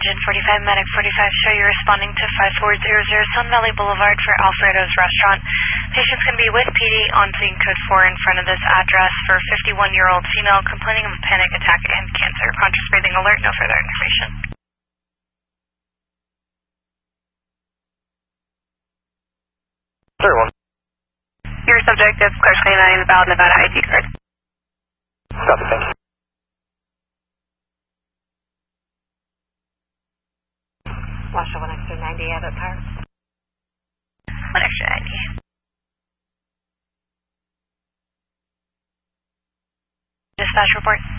Engine 45, Medic 45, show you're responding to 5400 Sun Valley Boulevard for Alfredo's Restaurant. Patients can be with PD on scene code 4 in front of this address for 51-year-old female complaining of a panic attack and cancer. Conscious breathing alert, no further information. Sure, one. Your subject is Clear 29, valid Nevada ID card. Copy, thank you. Washoe 1 extra 90, Abbott Park. 1 extra ID. Dispatch report.